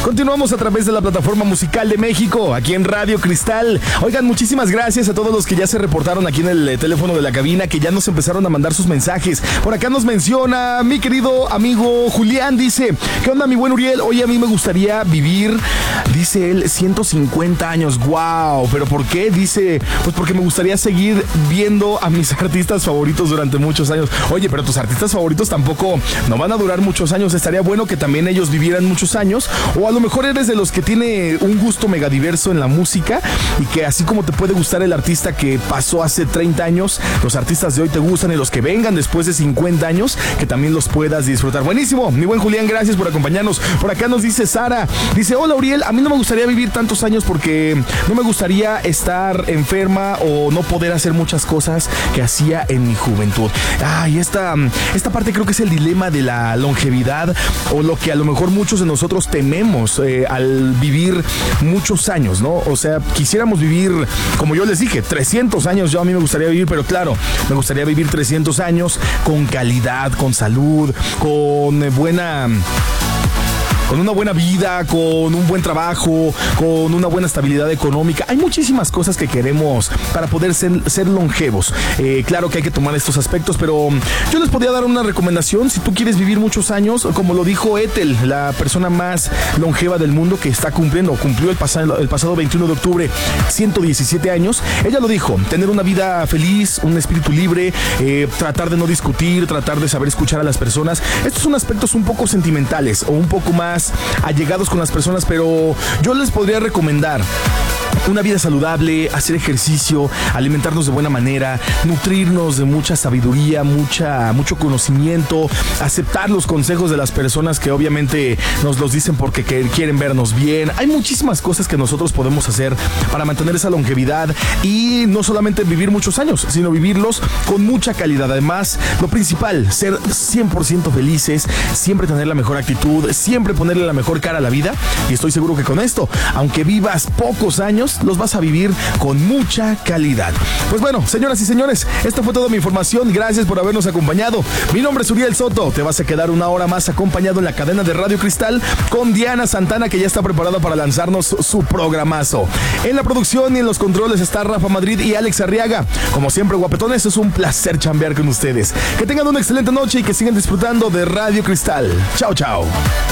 Continuamos a través de la plataforma musical de México, aquí en Radio Cristal. Oigan, muchísimas gracias a todos los que ya se reportaron aquí en el teléfono de la cabina, que ya nos empezaron a mandar sus mensajes. Por acá nos menciona mi querido amigo Julián, dice: ¿qué onda, mi buen Uriel? Oye, a mí me gustaría vivir, dice él, 150 años. ¡Wow! ¿Pero por qué? Dice, pues porque me gustaría seguir viendo a mis artistas favoritos durante muchos años. Oye, pero tus artistas favoritos tampoco no van a durar muchos años. Estaría bueno que también ellos vivieran muchos años. O a lo mejor eres de los que tiene un gusto megadiverso en la música y que así como te puede gustar el artista que pasó hace 30 años, los artistas de hoy te gustan, y los que vengan después de 50 años, que también los puedas disfrutar. Buenísimo, mi buen Julián, gracias por acompañarnos. Por acá nos dice Sara, dice: hola Uriel, a mí no me gustaría vivir tantos años porque no me gustaría estar enferma o no poder hacer muchas cosas que hacía en mi juventud. Y esta parte creo que es el dilema de la longevidad, o lo que a lo mejor muchos de nosotros tememos al vivir muchos años, ¿no? O sea, quisiéramos vivir, como yo les dije, 300 años. Yo a mí me gustaría vivir, pero claro, me gustaría vivir 300 años con calidad, con salud, con una buena vida, con un buen trabajo, con una buena estabilidad económica. Hay muchísimas cosas que queremos para poder ser longevos. Claro que hay que tomar estos aspectos, pero yo les podría dar una recomendación. Si tú quieres vivir muchos años, como lo dijo Ethel, la persona más longeva del mundo, que cumplió el pasado 21 de octubre 117 años. Ella lo dijo: tener una vida feliz, un espíritu libre, tratar de no discutir, tratar de saber escuchar a las personas. Estos son aspectos un poco sentimentales o un poco más allegados con las personas, pero yo les podría recomendar una vida saludable, hacer ejercicio, alimentarnos de buena manera, nutrirnos de mucha sabiduría, mucho conocimiento, aceptar los consejos de las personas que obviamente nos los dicen porque quieren vernos bien. Hay muchísimas cosas que nosotros podemos hacer para mantener esa longevidad y no solamente vivir muchos años, sino vivirlos con mucha calidad. Además, lo principal, ser 100% felices, siempre tener la mejor actitud, siempre ponerle la mejor cara a la vida, y estoy seguro que con esto, aunque vivas pocos años, los vas a vivir con mucha calidad. Pues bueno, señoras y señores, esta fue toda mi información. Gracias por habernos acompañado. Mi nombre es Uriel Soto. Te vas a quedar una hora más acompañado en la cadena de Radio Cristal con Diana Santana, que ya está preparada para lanzarnos su programazo. En la producción y en los controles está Rafa Madrid y Alex Arriaga. Como siempre, guapetones, es un placer chambear con ustedes. Que tengan una excelente noche y que sigan disfrutando de Radio Cristal. Chao, chao.